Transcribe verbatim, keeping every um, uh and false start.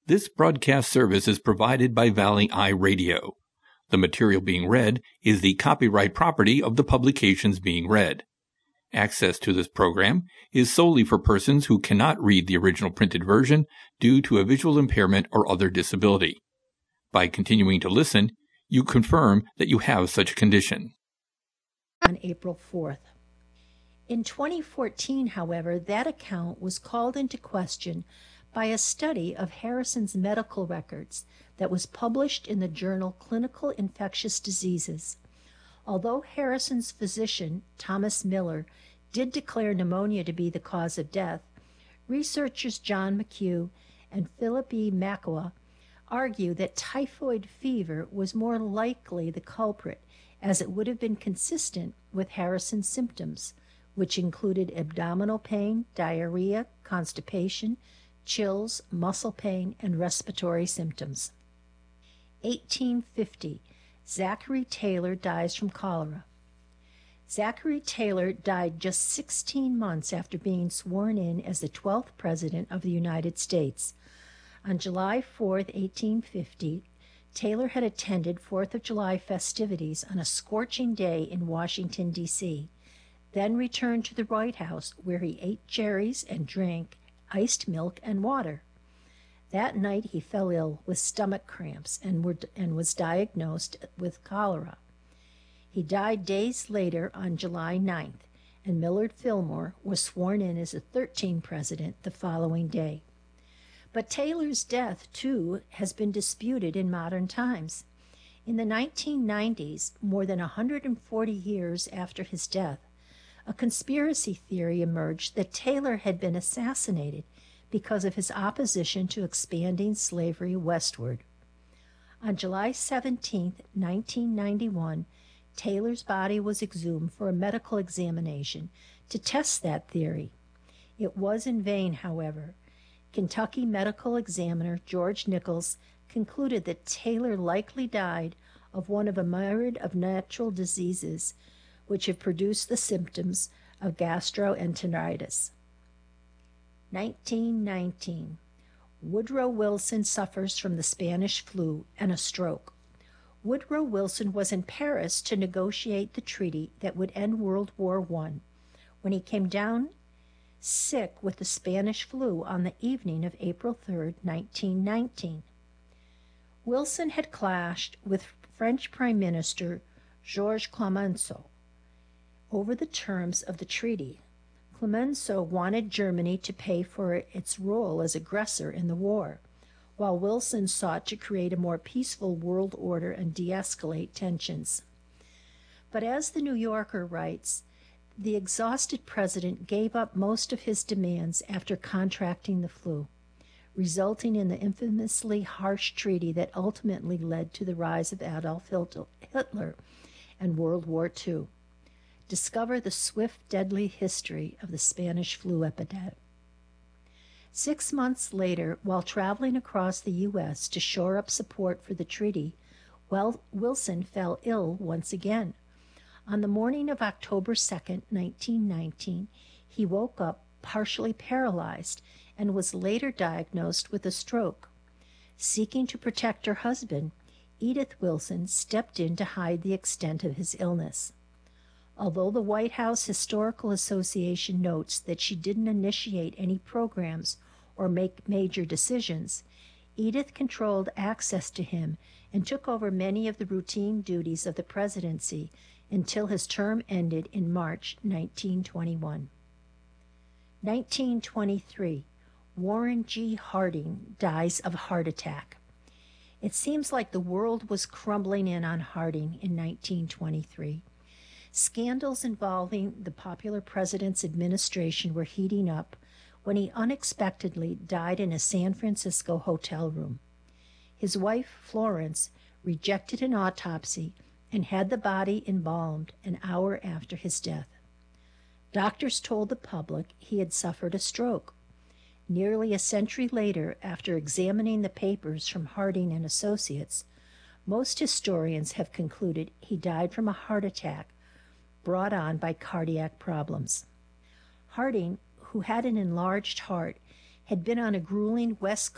This broadcast service is provided by Valley Eye Radio. The material being read is the copyright property of the publications being read. Access to this program is solely for persons who cannot read the original printed version due to a visual impairment or other disability. By continuing to listen, you confirm that you have such a condition. On April fourth. In twenty fourteen, however, that account was called into question by a study of Harrison's medical records that was published in the journal Clinical Infectious Diseases. Although Harrison's physician, Thomas Miller, did declare pneumonia to be the cause of death, researchers John McHugh and Philip E. Makua argue that typhoid fever was more likely the culprit, as it would have been consistent with Harrison's symptoms, which included abdominal pain, diarrhea, constipation, chills, muscle pain, and respiratory symptoms. eighteen fifty. Zachary Taylor dies from cholera. Zachary Taylor died just sixteen months after being sworn in as the twelfth President of the United States. On July fourth, eighteen fifty, Taylor had attended Fourth of July festivities on a scorching day in Washington, D C, then returned to the White House, where he ate cherries and drank iced milk and water. That night he fell ill with stomach cramps and, were, and was diagnosed with cholera. He died days later on July ninth, and Millard Fillmore was sworn in as the thirteenth president the following day. But Taylor's death, too, has been disputed in modern times. In the nineteen nineties, more than one hundred forty years after his death, a conspiracy theory emerged that Taylor had been assassinated because of his opposition to expanding slavery westward. On July seventeenth, nineteen ninety-one, Taylor's body was exhumed for a medical examination to test that theory. It was in vain, however. Kentucky medical examiner George Nichols concluded that Taylor likely died of one of a myriad of natural diseases which have produced the symptoms of gastroenteritis. nineteen nineteen. Woodrow Wilson suffers from the Spanish flu and a stroke. Woodrow Wilson was in Paris to negotiate the treaty that would end World War One when he came down sick with the Spanish flu on the evening of April third, nineteen nineteen. Wilson had clashed with French Prime Minister Georges Clemenceau over the terms of the treaty. Clemenceau wanted Germany to pay for its role as aggressor in the war, while Wilson sought to create a more peaceful world order and de-escalate tensions. But as the New Yorker writes, the exhausted president gave up most of his demands after contracting the flu, resulting in the infamously harsh treaty that ultimately led to the rise of Adolf Hitler and World War Two. Discover the swift, deadly history of the Spanish flu epidemic. Six months later, while traveling across the U S to shore up support for the treaty, well, Wilson fell ill once again. On the morning of October second, nineteen nineteen, he woke up partially paralyzed and was later diagnosed with a stroke. Seeking to protect her husband, Edith Wilson stepped in to hide the extent of his illness. Although the White House Historical Association notes that she didn't initiate any programs or make major decisions, Edith controlled access to him and took over many of the routine duties of the presidency until his term ended in March nineteen twenty-one. nineteen twenty-three. Warren G. Harding dies of a heart attack. It seems like the world was crumbling in on Harding in nineteen twenty-three. Scandals involving the popular president's administration were heating up when he unexpectedly died in a San Francisco hotel room. His wife, Florence, rejected an autopsy and had the body embalmed an hour after his death. Doctors told the public he had suffered a stroke. Nearly a century later, after examining the papers from Harding and Associates, most historians have concluded he died from a heart attack brought on by cardiac problems. Harding, who had an enlarged heart, had been on a grueling West